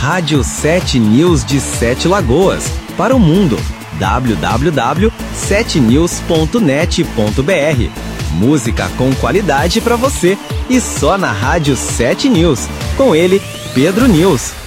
Rádio 7 News de Sete Lagoas, para o mundo. www.7news.net.br. Música com qualidade para você e só na Rádio 7 News. Com ele, Pedro News.